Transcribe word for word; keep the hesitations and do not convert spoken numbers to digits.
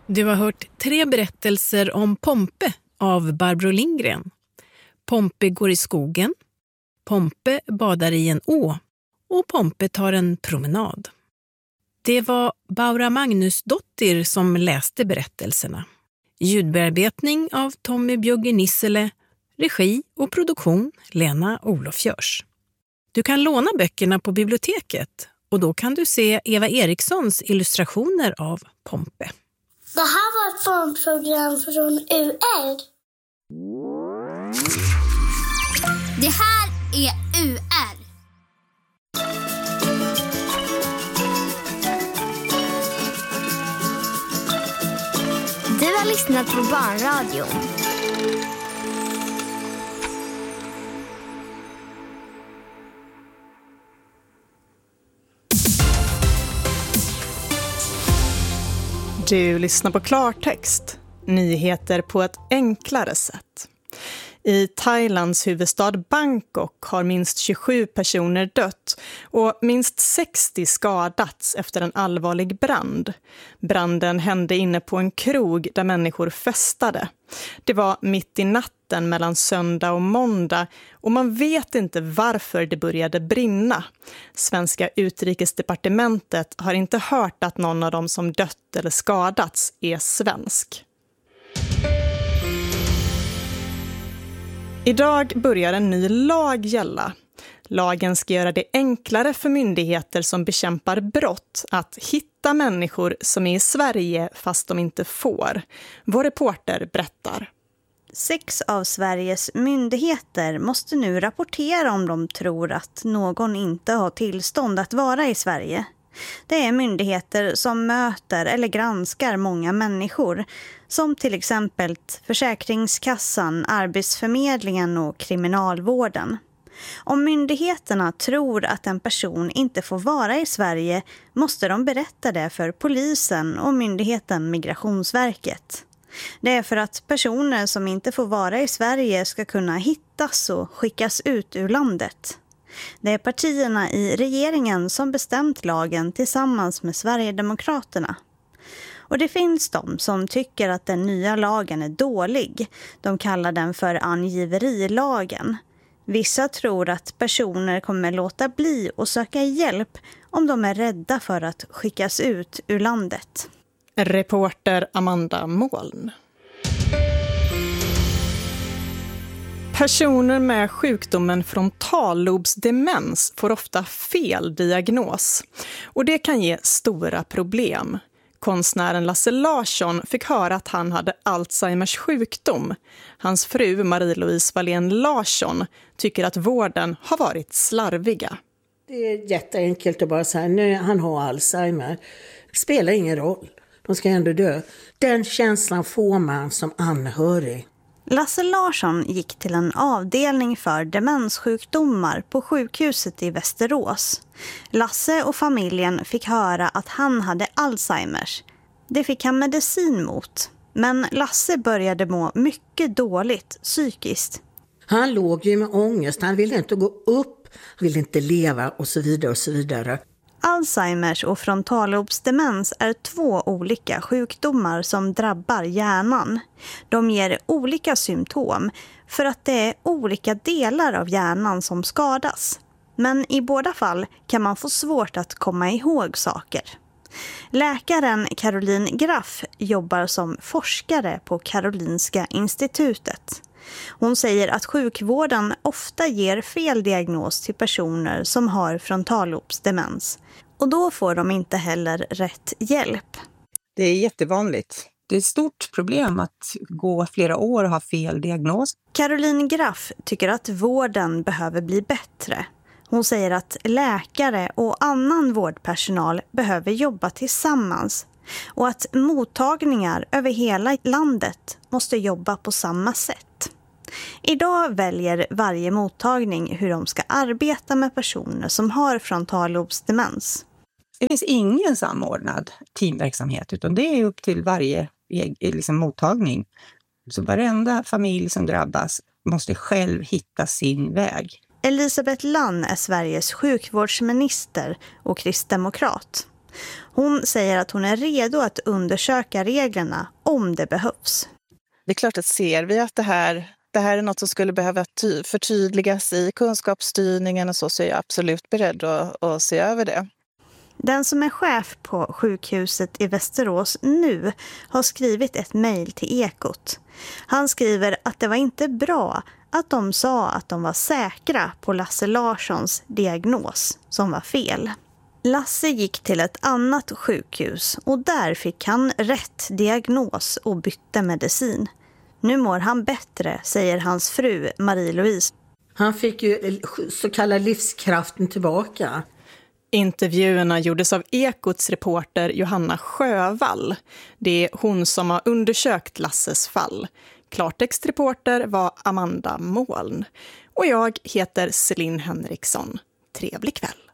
Du har hört tre berättelser om Pompe av Barbro Lindgren. Pompe går i skogen, Pompe badar i en å och Pompe tar en promenad. Det var Baura Magnusdottir som läste berättelserna. Ljudbearbetning av Tommy Bjugge Nissele, regi och produktion Lena Olofjörs. Du kan låna böckerna på biblioteket och då kan du se Eva Erikssons illustrationer av Pompe. Det här var ett barnprogram från U R. Det här är U R. Du har lyssnat på Barnradion. Du lyssnar på Klartext, nyheter på ett enklare sätt. I Thailands huvudstad Bangkok har minst tjugosju personer dött och minst sextio skadats efter en allvarlig brand. Branden hände inne på en krog där människor festade. Det var mitt i natten mellan söndag och måndag och man vet inte varför det började brinna. Svenska utrikesdepartementet har inte hört att någon av dem som dött eller skadats är svensk. Idag börjar en ny lag gälla. Lagen ska göra det enklare för myndigheter som bekämpar brott att hitta människor som är i Sverige fast de inte får. Vår reporter berättar. Sex av Sveriges myndigheter måste nu rapportera om de tror att någon inte har tillstånd att vara i Sverige. Det är myndigheter som möter eller granskar många människor, som till exempel Försäkringskassan, Arbetsförmedlingen och Kriminalvården. Om myndigheterna tror att en person inte får vara i Sverige måste de berätta det för polisen och myndigheten Migrationsverket. Det är för att personer som inte får vara i Sverige ska kunna hittas och skickas ut ur landet. Det är partierna i regeringen som bestämt lagen tillsammans med Sverigedemokraterna. Och det finns de som tycker att den nya lagen är dålig. De kallar den för angiverilagen. Vissa tror att personer kommer låta bli och söka hjälp om de är rädda för att skickas ut ur landet. Reporter Amanda Moln. Personer med sjukdomen frontallobsdemens får ofta fel diagnos. Och det kan ge stora problem. Konstnären Lasse Larsson fick höra att han hade Alzheimers sjukdom. Hans fru Marie-Louise Wallén Larsson tycker att vården har varit slarviga. Det är jätteenkelt att bara säga, nej, han har Alzheimer. Det spelar ingen roll. De ska ändå dö. Den känslan får man som anhörig. Lasse Larsson gick till en avdelning för demenssjukdomar på sjukhuset i Västerås. Lasse och familjen fick höra att han hade Alzheimers. Det fick han medicin mot. Men Lasse började må mycket dåligt psykiskt. Han låg ju med ångest, han ville inte gå upp, han ville inte leva och så vidare och så vidare. Alzheimers och frontallobsdemens är två olika sjukdomar som drabbar hjärnan. De ger olika symptom för att det är olika delar av hjärnan som skadas. Men i båda fall kan man få svårt att komma ihåg saker. Läkaren Caroline Graff jobbar som forskare på Karolinska institutet. Hon säger att sjukvården ofta ger fel diagnos till personer som har frontallobsdemens. Och då får de inte heller rätt hjälp. Det är jättevanligt. Det är ett stort problem att gå flera år och ha fel diagnos. Caroline Graff tycker att vården behöver bli bättre. Hon säger att läkare och annan vårdpersonal behöver jobba tillsammans. Och att mottagningar över hela landet måste jobba på samma sätt. Idag väljer varje mottagning hur de ska arbeta med personer som har frontallobsdemens. Det finns ingen samordnad teamverksamhet utan det är upp till varje liksom, mottagning. Så varenda familj som drabbas måste själv hitta sin väg. Elisabeth Lann är Sveriges sjukvårdsminister och kristdemokrat. Hon säger att hon är redo att undersöka reglerna om det behövs. Det är klart att ser vi att det här, det här är något som skulle behöva ty- förtydligas i kunskapsstyrningen och så, så är jag absolut beredd att, att se över det. Den som är chef på sjukhuset i Västerås nu har skrivit ett mejl till Ekot. Han skriver att det var inte bra att de sa att de var säkra på Lasse Larssons diagnos som var fel. Lasse gick till ett annat sjukhus och där fick han rätt diagnos och bytte medicin. Nu mår han bättre, säger hans fru Marie-Louise. Han fick ju så kallad livskraften tillbaka. Intervjuerna gjordes av Ekots reporter Johanna Sjövall. Det är hon som har undersökt Lasses fall. Klartextreporter var Amanda Moln. Och jag heter Celine Henriksson. Trevlig kväll.